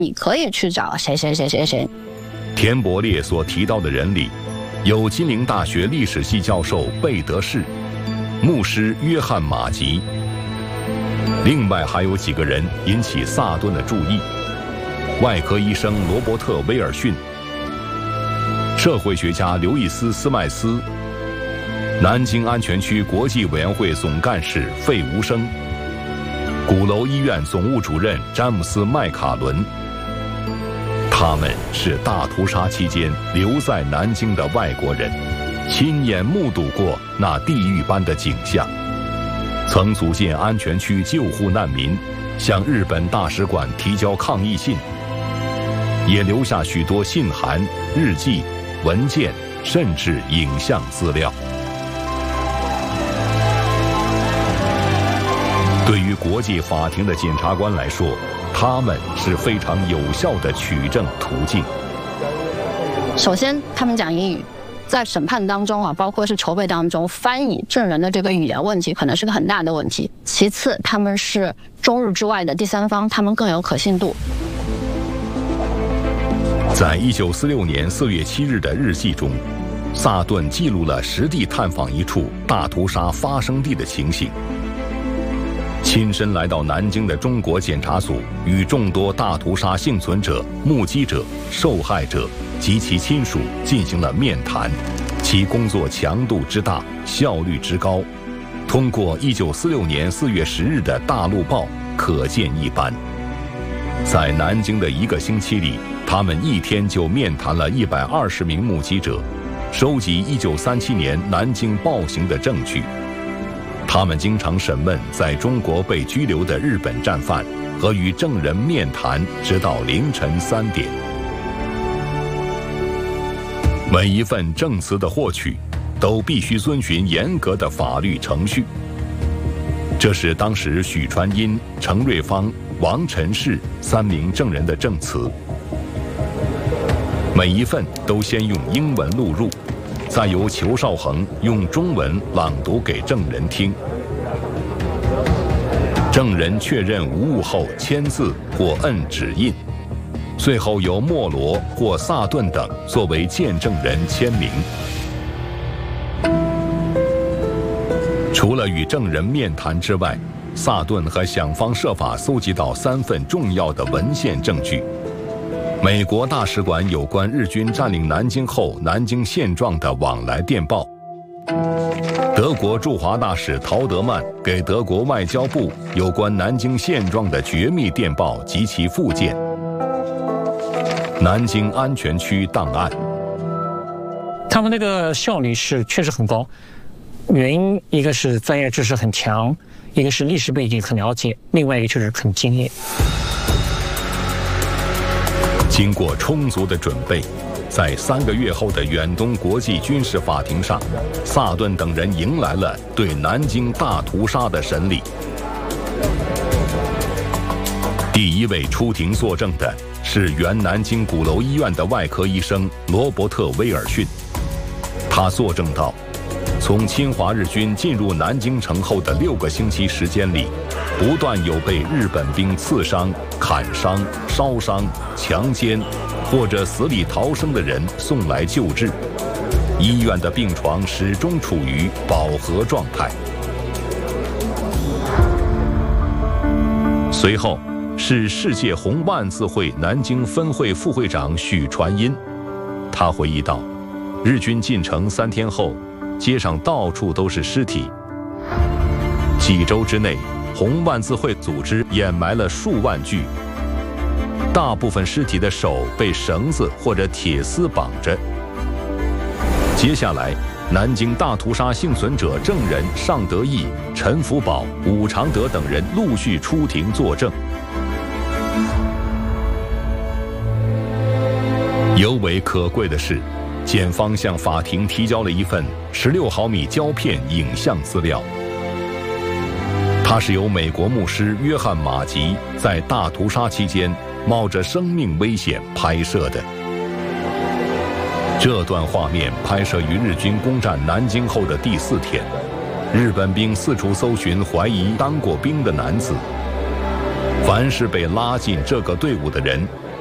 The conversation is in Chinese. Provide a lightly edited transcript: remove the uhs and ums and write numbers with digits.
你可以去找谁谁谁谁谁。 田伯烈所提到的人里，有金陵大学历史系教授贝德士，牧师约翰马吉。另外还有几个人引起萨顿的注意：外科医生罗伯特·威尔逊，社会学家刘易斯·斯麦斯，南京安全区国际委员会总干事费无声，鼓楼医院总务主任詹姆斯·麦卡伦。他们是大屠杀期间留在南京的外国人，亲眼目睹过那地狱般的景象，曾组建安全区救护难民，向日本大使馆提交抗议信，也留下许多信函、日记、文件，甚至影像资料。对于国际法庭的检察官来说，他们是非常有效的取证途径。 首先，他们讲英语，在审判当中啊，包括是筹备当中，翻译证人的这个语言问题可能是个很大的问题。其次，他们是中日之外的第三方，他们更有可信度。 在1946年4月7日的日记中，萨顿记录了实地探访一处大屠杀发生地的情形。亲身来到南京的中国检察组，与众多大屠杀幸存者、目击者、受害者及其亲属进行了面谈，其工作强度之大，效率之高，通过1946年4月10日的大陆报可见一斑。在南京的1个星期里，他们一天就面谈了120名目击者，收集1937年南京暴行的证据。他们经常审问在中国被拘留的日本战犯，和与证人面谈，直到凌晨3点。每一份证词的获取，都必须遵循严格的法律程序。这是当时许传殷、程瑞芳、王晨氏3名证人的证词。每一份都先用英文录入，再由裘绍恒用中文朗读给证人听。证人确认无误后签字或摁指印，最后由莫罗或萨顿等作为见证人签名。除了与证人面谈之外，萨顿还想方设法搜集到3份重要的文献证据：美国大使馆有关日军占领南京后南京现状的往来电报，德国驻华大使陶德曼给德国外交部有关南京现状的绝密电报及其附件，南京安全区档案。 他们那个效率是确实很高，原因一个是专业知识很强，一个是历史背景很了解，另外一个就是很敬业。 经过充足的准备，在3个月后的远东国际军事法庭上，萨顿等人迎来了对南京大屠杀的审理。第一位出庭作证的是原南京鼓楼医院的外科医生罗伯特·威尔逊。他作证道，从侵华日军进入南京城后的6个星期时间里，不断有被日本兵刺伤、砍伤、烧伤、强奸或者死里逃生的人送来救治，医院的病床始终处于饱和状态。随后是世界红万字会南京分会副会长许传殷，他回忆道，日军进城3天后，街上到处都是尸体。几周之内，红万字会组织掩埋了数万具，大部分尸体的手被绳子或者铁丝绑着。接下来，南京大屠杀幸存者证人尚德义、陈福宝、武常德等人陆续出庭作证。尤为可贵的是，检方向法庭提交了一份16毫米胶片影像资料，它是由美国牧师约翰马吉在大屠杀期间冒着生命危险拍摄的。这段画面拍摄于日军攻占南京后的第4天，日本兵四处搜寻怀疑当过兵的男子，凡是被拉进这个队伍的人